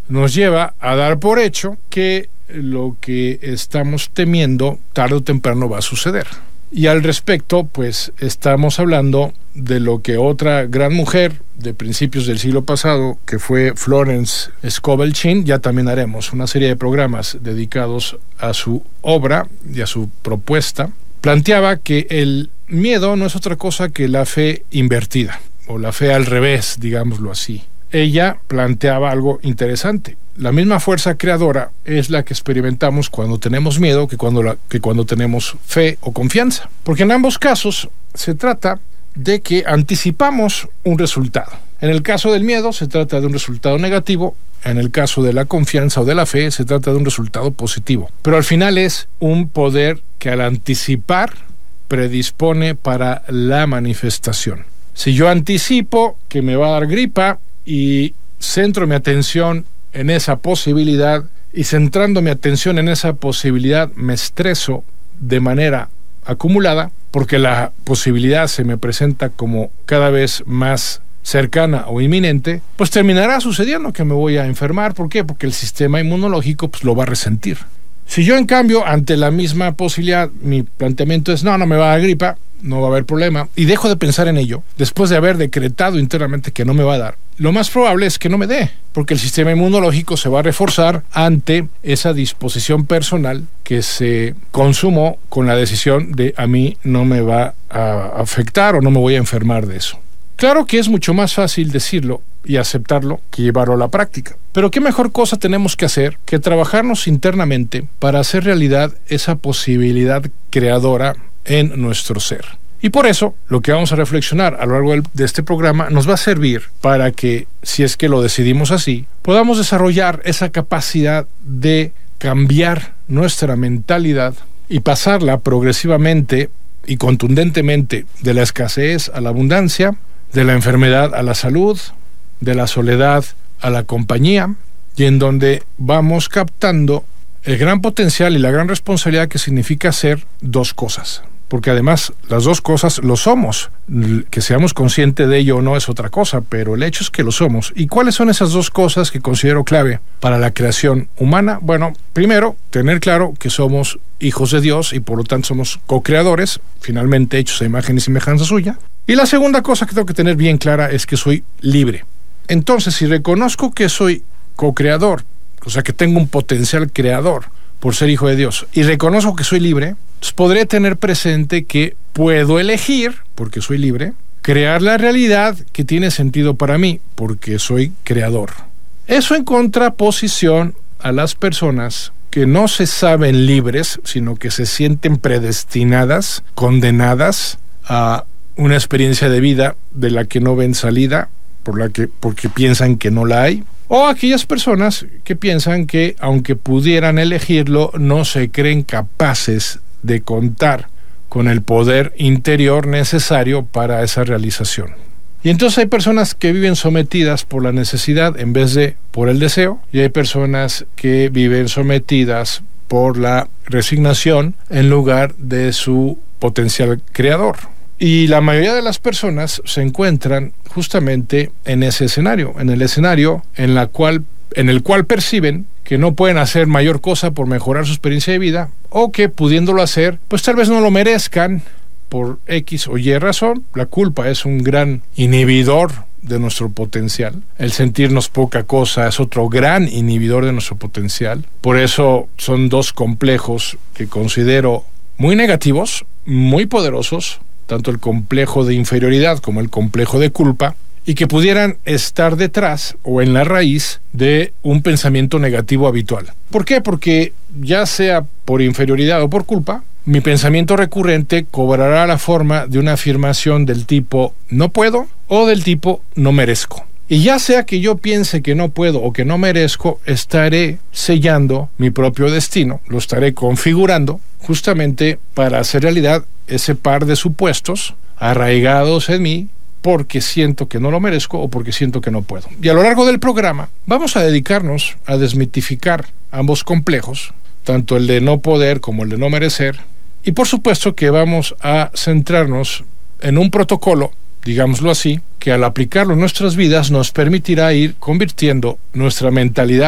nos lleva a dar por hecho que lo que estamos temiendo tarde o temprano va a suceder. Y al respecto, pues estamos hablando de lo que otra gran mujer de principios del siglo pasado, que fue Florence Scovel Shinn, ya también haremos una serie de programas dedicados a su obra y a su propuesta, planteaba que el miedo no es otra cosa que la fe invertida, o la fe al revés, digámoslo así. Ella planteaba algo interesante. La misma fuerza creadora es la que experimentamos cuando tenemos miedo que cuando tenemos fe o confianza. Porque en ambos casos se trata de que anticipamos un resultado. En el caso del miedo se trata de un resultado negativo. En el caso de la confianza o de la fe se trata de un resultado positivo. Pero al final es un poder que al anticipar predispone para la manifestación. Si yo anticipo que me va a dar gripa y centro mi atención en esa posibilidad, y centrando mi atención en esa posibilidad me estreso de manera acumulada, porque la posibilidad se me presenta como cada vez más cercana o inminente, pues terminará sucediendo que me voy a enfermar. ¿Por qué? Porque el sistema inmunológico pues lo va a resentir. Si yo en cambio ante la misma posibilidad mi planteamiento es no me va a dar gripa, no va a haber problema, y dejo de pensar en ello, después de haber decretado internamente que no me va a dar, lo más probable es que no me dé, porque el sistema inmunológico se va a reforzar ante esa disposición personal que se consumó con la decisión de a mí no me va a afectar o no me voy a enfermar de eso. Claro que es mucho más fácil decirlo y aceptarlo que llevarlo a la práctica. Pero qué mejor cosa tenemos que hacer que trabajarnos internamente para hacer realidad esa posibilidad creadora en nuestro ser. Y por eso, lo que vamos a reflexionar a lo largo de este programa nos va a servir para que, si es que lo decidimos así, podamos desarrollar esa capacidad de cambiar nuestra mentalidad y pasarla progresivamente y contundentemente de la escasez a la abundancia, de la enfermedad a la salud, de la soledad a la compañía, y en donde vamos captando el gran potencial y la gran responsabilidad que significa hacer dos cosas. Porque además las dos cosas lo somos. Que seamos conscientes de ello o no es otra cosa, pero el hecho es que lo somos. ¿Y cuáles son esas dos cosas que considero clave para la creación humana? Bueno, primero, tener claro que somos hijos de Dios y por lo tanto somos co-creadores, finalmente hechos a imagen y semejanza suya. Y la segunda cosa que tengo que tener bien clara es que soy libre. Entonces, si reconozco que soy co-creador, o sea que tengo un potencial creador por ser hijo de Dios, y reconozco que soy libre, pues podré tener presente que puedo elegir, porque soy libre, crear la realidad que tiene sentido para mí, porque soy creador. Eso en contraposición a las personas que no se saben libres, sino que se sienten predestinadas, condenadas a una experiencia de vida de la que no ven salida, porque piensan que no la hay. O aquellas personas que piensan que, aunque pudieran elegirlo, no se creen capaces de contar con el poder interior necesario para esa realización. Y entonces hay personas que viven sometidas por la necesidad en vez de por el deseo, y hay personas que viven sometidas por la resignación en lugar de su potencial creador. Y la mayoría de las personas se encuentran justamente en ese escenario, en el escenario en el cual perciben que no pueden hacer mayor cosa por mejorar su experiencia de vida, o que pudiéndolo hacer, pues tal vez no lo merezcan por X o Y razón. La culpa es un gran inhibidor de nuestro potencial. El sentirnos poca cosa es otro gran inhibidor de nuestro potencial. Por eso son dos complejos que considero muy negativos, muy poderosos, tanto el complejo de inferioridad como el complejo de culpa, y que pudieran estar detrás o en la raíz de un pensamiento negativo habitual. ¿Por qué? Porque ya sea por inferioridad o por culpa, mi pensamiento recurrente cobrará la forma de una afirmación del tipo no puedo o del tipo no merezco. Y ya sea que yo piense que no puedo o que no merezco, estaré sellando mi propio destino, lo estaré configurando justamente para hacer realidad ese par de supuestos arraigados en mí, porque siento que no lo merezco o porque siento que no puedo. Y a lo largo del programa vamos a dedicarnos a desmitificar ambos complejos, tanto el de no poder como el de no merecer, y por supuesto que vamos a centrarnos en un protocolo, digámoslo así, que al aplicarlo en nuestras vidas nos permitirá ir convirtiendo nuestra mentalidad